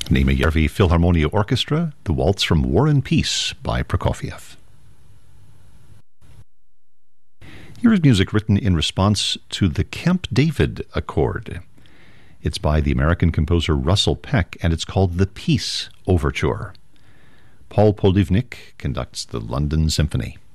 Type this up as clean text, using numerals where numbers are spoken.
Nima Järvi Philharmonia Orchestra, the Waltz from War and Peace by Prokofiev. Here is music written in response to the Camp David Accord. It's by the American composer Russell Peck, and it's called The Peace Overture. Paul Polivnik conducts the London Symphony.